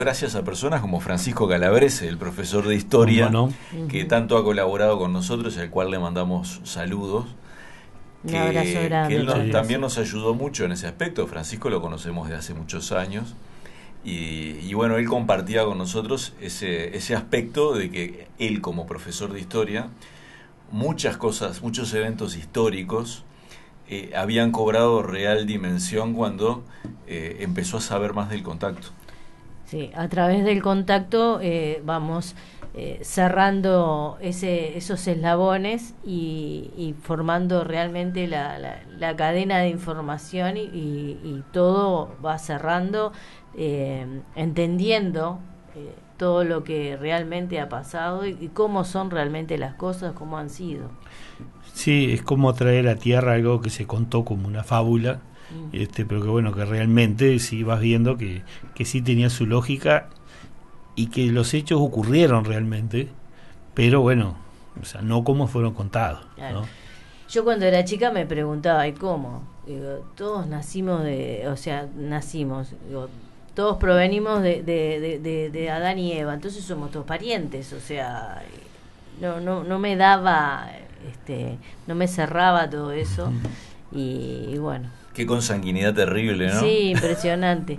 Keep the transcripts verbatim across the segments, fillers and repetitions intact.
Gracias a personas como Francisco Calabrese, el profesor de historia, ¿Cómo no? que tanto ha colaborado con nosotros, al cual le mandamos saludos. Un que, abrazo grande. que él nos, Sí. también nos ayudó mucho en ese aspecto. Francisco lo conocemos de hace muchos años y, y bueno, él compartía con nosotros ese, ese aspecto de que él, como profesor de historia, muchas cosas, muchos eventos históricos eh, habían cobrado real dimensión cuando eh, empezó a saber más del contacto. Sí, a través del contacto eh, vamos eh, cerrando ese, esos eslabones y, y formando realmente la, la, la cadena de información y, y, y todo va cerrando, eh, entendiendo eh, todo lo que realmente ha pasado y, y cómo son realmente las cosas, cómo han sido. Sí, es como traer a tierra algo que se contó como una fábula, este, pero que bueno, que realmente sí vas viendo que, que sí tenía su lógica y que los hechos ocurrieron realmente, pero bueno, o sea, no como fueron contados, Claro. ¿no? Yo cuando era chica me preguntaba, ¿y cómo? Digo, todos nacimos de, o sea, nacimos, digo, todos provenimos de, de, de, de, de Adán y Eva, entonces somos todos parientes, o sea, no, no, no me daba, este, no me cerraba todo eso y, y bueno. Qué consanguinidad terrible, ¿no? Sí, impresionante.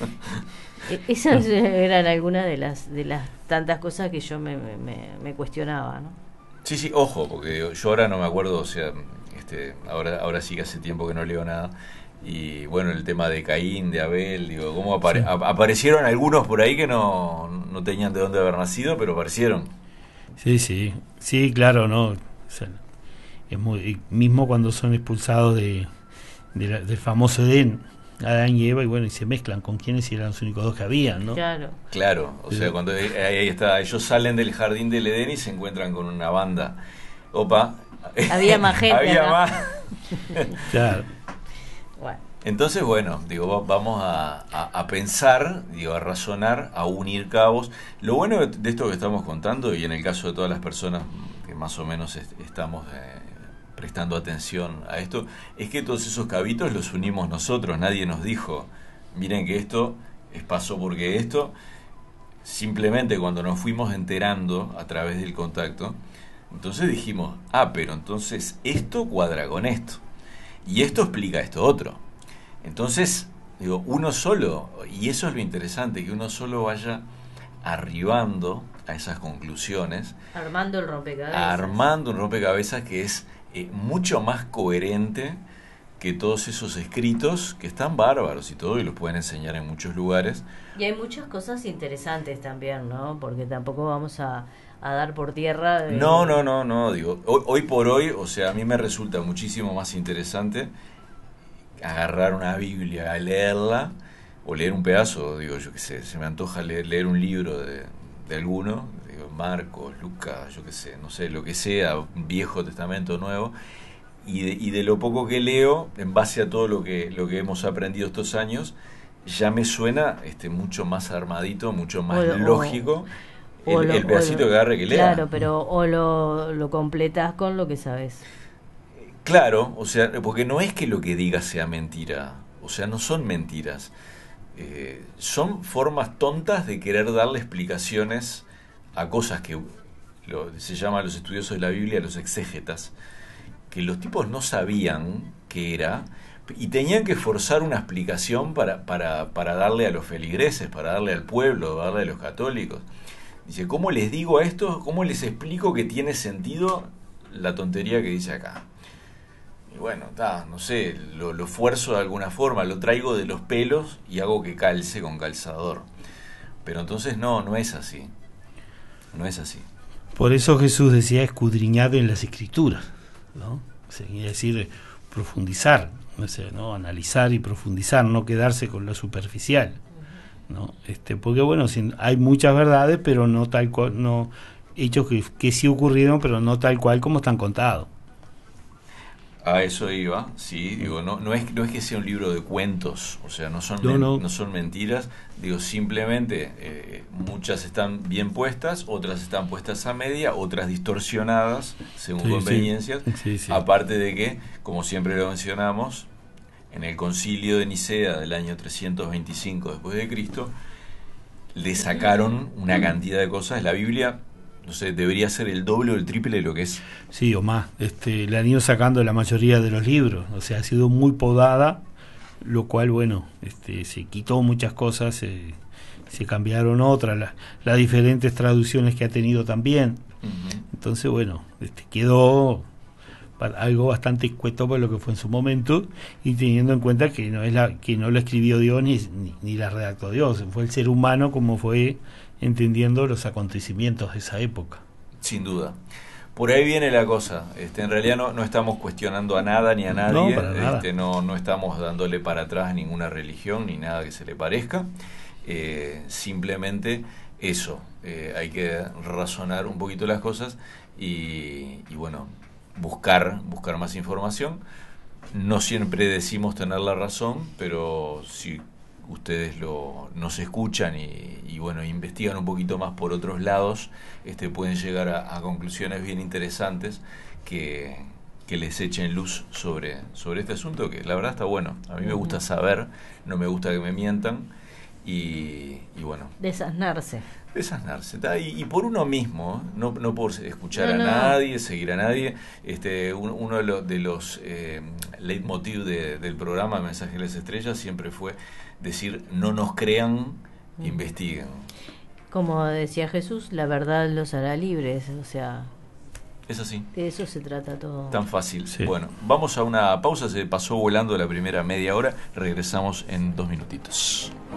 E- Esas eran algunas de las de las tantas cosas que yo me, me, me cuestionaba, ¿no? Sí, sí, ojo, porque yo ahora no me acuerdo, o sea, este, ahora, ahora sí que hace tiempo que no leo nada. Y bueno, el tema de Caín, de Abel, digo, cómo apare- Sí. a- aparecieron algunos por ahí que no, no tenían de dónde haber nacido, pero aparecieron. Sí, sí, sí, claro, ¿no? O sea, es muy, mismo cuando son expulsados de, de la- del famoso Edén, Adán y Eva, y bueno, y se mezclan con quienes eran los únicos dos que habían, ¿no? Claro. Claro, o Sí. sea, cuando ahí ahí está, ellos salen del jardín del Edén y se encuentran con una banda. Opa. Había más gente Había acá. más. Claro. Bueno, Entonces, bueno, digo, va- vamos a, a- a pensar, digo, a razonar, a unir cabos. Lo bueno de esto que estamos contando, y en el caso de todas las personas que más o menos est- estamos eh, prestando atención a esto, es que todos esos cabitos los unimos nosotros. Nadie nos dijo, miren que esto es pasó porque esto. Simplemente cuando nos fuimos enterando a través del contacto, entonces dijimos, ah, pero entonces esto cuadra con esto. Y esto explica esto otro. Entonces, digo, uno solo, y eso es lo interesante, que uno solo vaya arribando a esas conclusiones, armando el rompecabezas. armando un rompecabezas que es eh, mucho más coherente que todos esos escritos que están bárbaros y todo, y los pueden enseñar en muchos lugares. Y hay muchas cosas interesantes también, ¿no? Porque tampoco vamos a, a dar por tierra. eh, No, no, no, no, digo, hoy, hoy por hoy, o sea, a mí me resulta muchísimo más interesante agarrar una Biblia, leerla, o leer un pedazo, digo, yo qué sé, se me antoja leer, leer un libro de, de alguno, digo, Marcos, Lucas, yo qué sé, no sé, lo que sea, Viejo Testamento, Nuevo, y de, y de lo poco que leo, en base a todo lo que, lo que hemos aprendido estos años, ya me suena este mucho más armadito, mucho más O lo- lógico o el, lo- el pedacito o lo- que agarre que lea. Claro, pero o lo, lo completas con lo que sabes. Claro, o sea, porque no es que lo que diga sea mentira, o sea, no son mentiras, eh, son formas tontas de querer darle explicaciones a cosas que lo, se llaman los estudiosos de la Biblia los exégetas, que los tipos no sabían qué era y tenían que forzar una explicación para, para, para darle a los feligreses, para darle al pueblo, darle a los católicos. Dice, ¿cómo les digo a esto? ¿Cómo les explico que tiene sentido la tontería que dice acá? Y bueno, ta, no sé, lo, lo fuerzo de alguna forma, lo traigo de los pelos y hago que calce con calzador. Pero entonces no, no es así. No es así. Por eso Jesús decía escudriñad en las escrituras, ¿no? O sea, quiere decir profundizar, no sé, ¿no? Analizar y profundizar, no quedarse con lo superficial, ¿no? Este, porque bueno, sin, hay muchas verdades, pero no tal cual, no hechos que, que sí ocurrieron, pero no tal cual como están contados. A eso iba, sí, digo, no, no es, no es que sea un libro de cuentos, o sea, no son, No, men- no. no son mentiras, digo, simplemente eh, muchas están bien puestas, otras están puestas a media, otras distorsionadas según Sí, sí. conveniencias, Sí, sí. aparte de que, como siempre lo mencionamos, en el concilio de Nicea del año trescientos veinticinco después de Cristo, le sacaron una cantidad de cosas. La Biblia, no sé, debería ser el doble o el triple de lo que es. Sí, o más. Este, le han ido sacando la mayoría de los libros. O sea, ha sido muy podada, lo cual, bueno, este, se quitó muchas cosas, se, se cambiaron otras, la, las diferentes traducciones que ha tenido también. Uh-huh. Entonces, bueno, este, quedó algo bastante escueto por lo que fue en su momento, y teniendo en cuenta que no es la que no lo escribió Dios ni, ni, ni la redactó Dios, fue el ser humano como fue entendiendo los acontecimientos de esa época. Sin duda. Por ahí viene la cosa. Este, en realidad no, no estamos cuestionando a nada ni a nadie. No, para nada. Este, no, no estamos dándole para atrás a ninguna religión ni nada que se le parezca. Eh, simplemente eso. Eh, hay que razonar un poquito las cosas y, y bueno, buscar, buscar más información. No siempre decimos tener la razón, pero si ustedes lo, nos escuchan y, y bueno, investigan un poquito más por otros lados, este, pueden llegar a, a conclusiones bien interesantes que, que les echen luz sobre, sobre este asunto, que la verdad está bueno. A mí me gusta saber, no me gusta que me mientan, y, y bueno. Desasnarse. Desasnarse, y, y por uno mismo, no, no por escuchar no, a no. nadie, seguir a nadie. Este, un, uno de los, de los eh, leitmotiv de, del programa Mensaje de las Estrellas siempre fue decir: no nos crean, mm. investiguen. Como decía Jesús, la verdad los hará libres, o sea... Es así. De eso se trata todo. Tan fácil. Sí. Bueno, vamos a una pausa, se pasó volando la primera media hora, regresamos en dos minutitos.